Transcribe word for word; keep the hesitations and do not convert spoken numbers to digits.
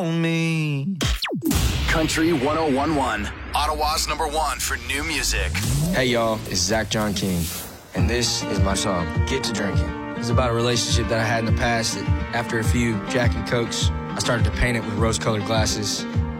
me. Country one oh one point one, Ottawa's number one for new music. Hey y'all, it's Zach John King, and this is my song, Get to Drinking. It's about a relationship that I had in the past that after a few Jack and Cokes, I started to paint it with rose-colored glasses.